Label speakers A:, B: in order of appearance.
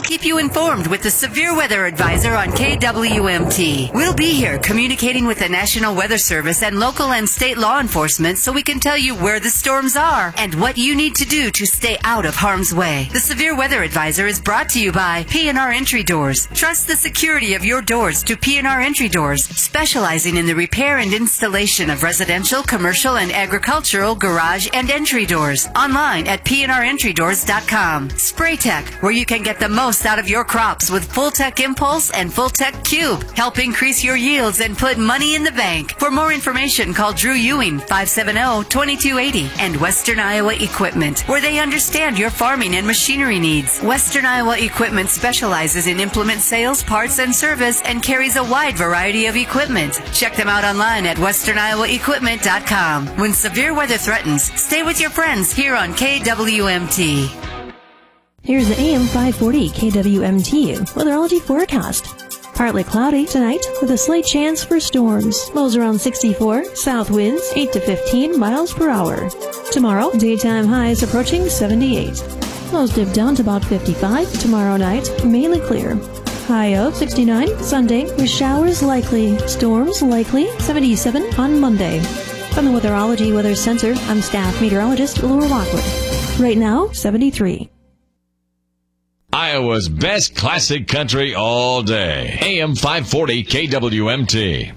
A: keep you informed with the Severe Weather Advisor on KWMT. We'll be here communicating with the National Weather Service and local and state law enforcement so we can tell you where the storms are and what you need to do to stay out of harm's way. The Severe Weather Advisor is brought to you by P&R Entry Doors. Trust the security of your doors to P&R Entry Doors, specializing in the repair and installation of residential, commercial, and agricultural garage and entry doors. Online at pnrentrydoors.com. Spraytech, where you can get the most out of your crops with Full-Tech Impulse and Full-Tech Cube. Help increase your yields and put money in the bank. For more information, call Drew Ewing, 570-2280, and Western Iowa Equipment, where they understand your farming and machinery needs. Western Iowa Equipment specializes in implement sales, parts, and service, and carries a wide variety of equipment. Check them out online at westerniowaequipment.com. When severe weather threatens, stay with your friends here on KWMT.
B: Here's the AM 540 KWMT weatherology forecast. Partly cloudy tonight with a slight chance for storms. Lows around 64, south winds 8 to 15 miles per hour. Tomorrow, daytime highs approaching 78. Lows dip down to about 55 tomorrow night, mainly clear. High of 69 Sunday with showers likely, storms likely, 77 on Monday. From the Weatherology Weather Center, I'm staff meteorologist Laura Lockwood. Right now, 73.
C: Iowa's best classic country all day. AM 540 KWMT.